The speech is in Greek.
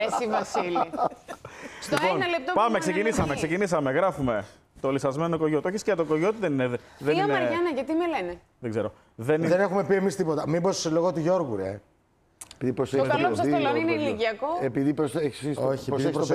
Εσύ, Βασίλη. Στο Λοιπόν, ένα λεπτό πάμε, που μένει. ξεκινήσαμε. Γράφουμε το λυσασμένο κογιό. Το έχεις και το κογιό, δεν είναι. Δεν Θεία είναι... Μαριάννα, γιατί με λένε. Δεν ξέρω. Δεν έχουμε πει εμείς τίποτα. Μήπως λόγω του Γιώργου, ρε. Το καλό που σας το λένε είναι ηλικιακό. Επειδή προσέχεις Όχι, το